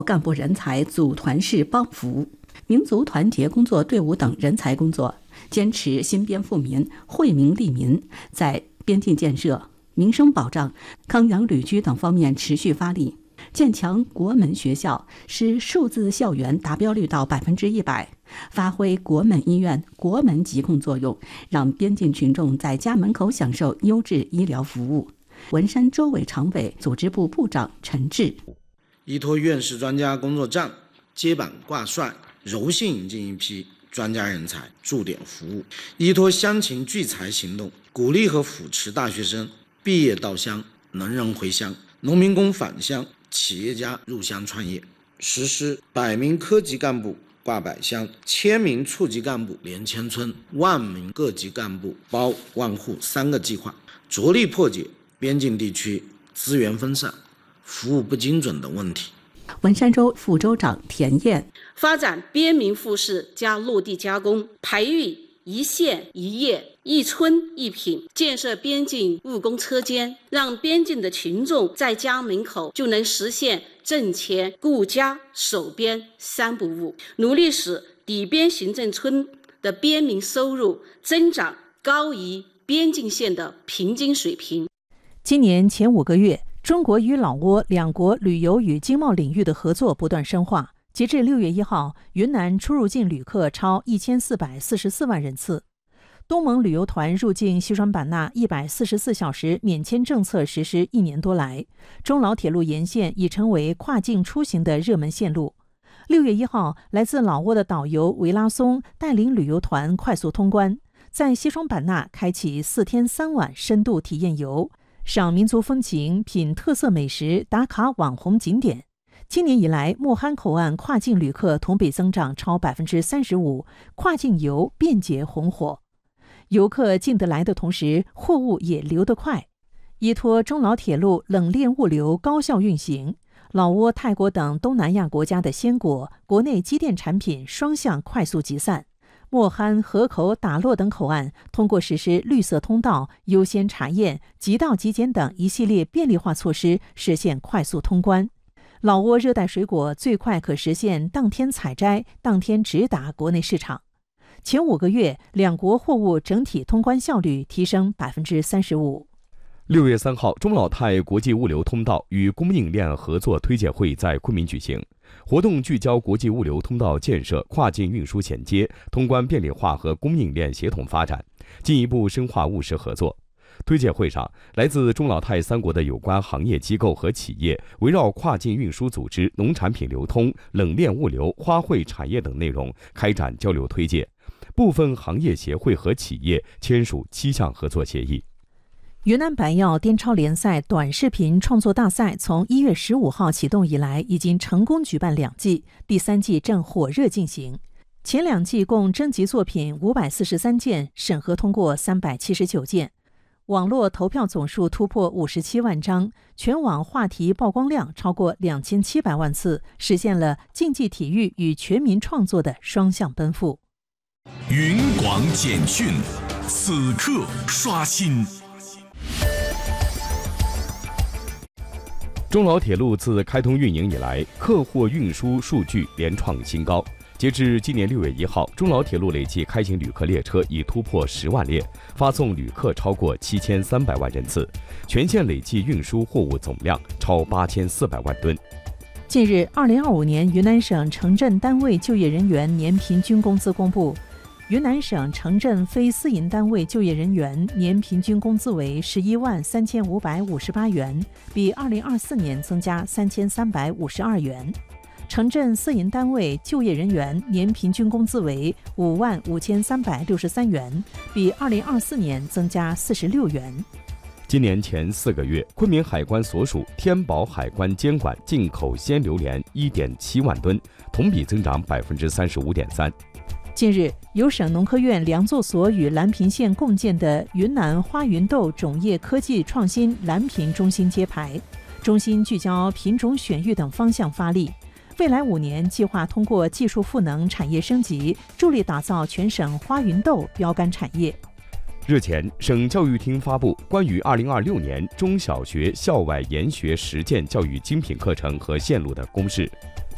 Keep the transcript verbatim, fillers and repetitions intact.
干部人才组团式帮扶、民族团结工作队伍等人才工作，坚持新边富民、惠民利民，在边境建设、民生保障、康养旅居等方面持续发力，建强国门学校，使数字校园达标率到百分之一百，发挥国门医院、国门疾控作用，让边境群众在家门口享受优质医疗服务。文山州委常委、组织部部长陈志， 依托院士专家工作站接板挂帅，柔性引进一批专家人才驻点服务，依托乡情聚财行动，鼓励和扶持大学生毕业到乡，能人回乡，农民工返乡，企业家入乡创业，实施百名科级干部挂百乡，千名处级干部连千村，万名各级干部包万户三个计划，着力破解边境地区资源分散、服务不精准等问题。 文山州副州长田燕， 发展边民复式加落地加工，培育一县一业、一村一品，建设边境务工车间，让边境的群众在家门口就能实现挣钱、顾家、守边三不误，努力使底边行政村的边民收入增长高于边境线的平均水平。 今年前五个月，中国与老挝两国旅游与经贸领域的合作不断深化。截至六月一号，云南出入境旅客超一千四百四十四万人次。东盟旅游团入境西双版纳一百四十四小时免签政策实施一年多来，中老铁路沿线已成为跨境出行的热门线路。六月一号，来自老挝的导游维拉松带领旅游团快速通关，在西双版纳开启四天三晚深度体验游。赏民族风情、品特色美食、打卡网红景点。今年以来，莫罕口岸跨境旅客同比增长超百分之三十五，跨境游便捷红火。游客进得来的同时，货物也流得快。依托中老铁路冷链物流高效运行，老挝、泰国等东南亚国家的鲜果、国内机电产品双向快速集散。莫罕、河口、打洛等口岸通过实施绿色通道、优先查验、即到即检等一系列便利化措施，实现快速通关。老挝热带水果最快可实现当天采摘、当天直达国内市场。前五个月，两国货物整体通关效率提升百分之三十五。 六月三号，中老泰国际物流通道与供应链合作推介会在昆明举行。活动聚焦国际物流通道建设、跨境运输衔接、通关便利化和供应链协同发展，进一步深化务实合作。推介会上，来自中老泰三国的有关行业机构和企业围绕跨境运输组织、农产品流通、冷链物流、花卉产业等内容开展交流推介。部分行业协会和企业签署七项合作协议。 云南白药滇超联赛短视频创作大赛从一月十五号启动以来，已经成功举办两季，第三季正火热进行。前两季共征集作品五百四十三件，审核通过三百七十九件，网络投票总数突破五十七万张，全网话题曝光量超过两千七百万次，实现了竞技体育与全民创作的双向奔赴。 云广简讯，此刻刷新。 中老铁路自开通运营以来，客货运输数据连创新高。截至今年六月一号，中老铁路累计开行旅客列车已突破十万列，发送旅客超过七千三百万人次，全线累计运输货物总量超八千四百万吨。 近日，二零二五年云南省城镇单位就业人员年平均工资公布。云南省城镇非私营单位就业人员年平均工资为十一万三千五百五十八元，比二零二四年增加三千三百五十二元。城镇私营单位就业人员年平均工资为五万五千三百六十三元，比二零二四年增加四十六元。 今年前四个月，昆明海关所属天宝海关监管进口鲜榴莲一点七万吨，同比增长百分之三十五点三。 近日，由省农科院良作所与兰坪县共建的云南花芸豆种业科技创新兰坪中心揭牌。中心聚焦品种选育等方向发力，未来五年计划通过技术赋能产业升级，助力打造全省花芸豆标杆产业。 日前，省教育厅发布关于二零二六年中小学校外研学实践教育精品课程和线路的公示。